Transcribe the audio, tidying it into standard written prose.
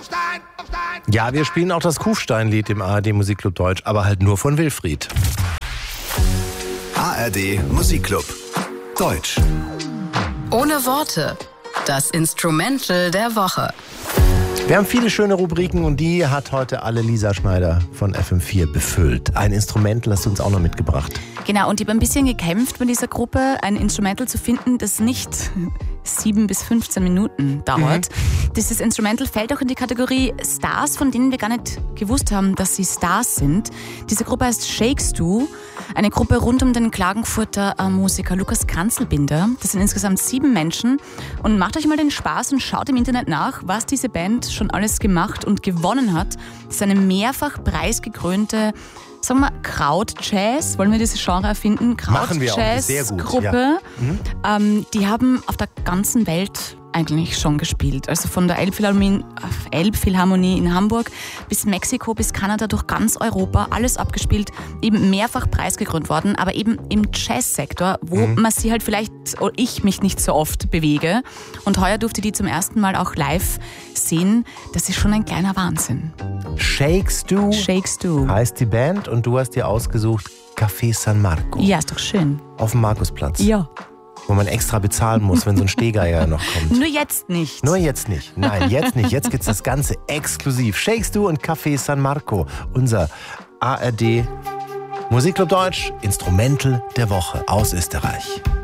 Ja, wir spielen auch das Kufstein-Lied im ARD Musikclub Deutsch, aber halt nur von Wilfried. ARD Musikclub Deutsch. Ohne Worte. Das Instrumental der Woche. Wir haben viele schöne Rubriken und die hat heute alle Lisa Schneider von FM4 befüllt. Ein Instrumental hast du uns auch noch mitgebracht. Genau, und ich habe ein bisschen gekämpft mit dieser Gruppe, ein Instrumental zu finden, das nicht 7 bis 15 Minuten dauert. Dieses Instrumental fällt auch in die Kategorie Stars, von denen wir gar nicht gewusst haben, dass sie Stars sind. Diese Gruppe heißt Shakes Do, eine Gruppe rund um den Klagenfurter Musiker Lukas Kranzelbinder. Das sind insgesamt 7 Menschen. Und macht euch mal den Spaß und schaut im Internet nach, was diese Band schon alles gemacht und gewonnen hat. Das ist eine mehrfach preisgekrönte, sagen wir, Kraut-Jazz, wollen wir dieses Genre erfinden? Kraut-Jazz-Gruppe. Ja. Die haben auf der ganzen Welt eigentlich schon gespielt. Also von der Elbphilharmonie in Hamburg bis Mexiko, bis Kanada, durch ganz Europa, alles abgespielt, eben mehrfach preisgekrönt worden, aber eben im Jazzsektor, wo man sie halt vielleicht, oder ich mich nicht so oft bewege. Und heuer durfte die zum ersten Mal auch live sehen. Das ist schon ein kleiner Wahnsinn. Shakes Do heißt die Band und du hast dir ausgesucht Café San Marco. Ja, ist doch schön. Auf dem Markusplatz. Ja. Wo man extra bezahlen muss, wenn so ein Stehgeier noch kommt. Nur jetzt nicht. Nur jetzt nicht. Nein, jetzt nicht. Jetzt gibt's das Ganze exklusiv. Shakes Do und Café San Marco. Unser ARD Musikclub Deutsch Instrumental der Woche aus Österreich.